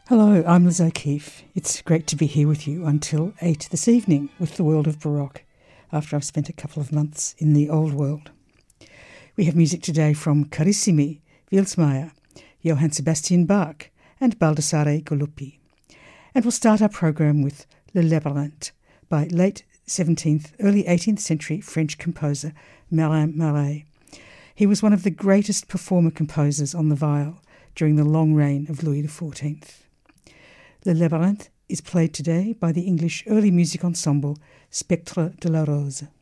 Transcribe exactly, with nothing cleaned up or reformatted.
Hello, I'm Liz O'Keefe. It's great to be here with you until eight this evening with the world of Baroque, after I've spent a couple of months in the old world. We have music today from Carissimi, Wielsmeyer, Johann Sebastian Bach and Baldassare Galuppi. And we'll start our program with Le Labyrinth by late seventeenth, early eighteenth century French composer Marin Marais. He was one of the greatest performer composers on the viol during the long reign of Louis the fourteenth. Le Labyrinth is played today by the English early music ensemble Spectre de la Rose.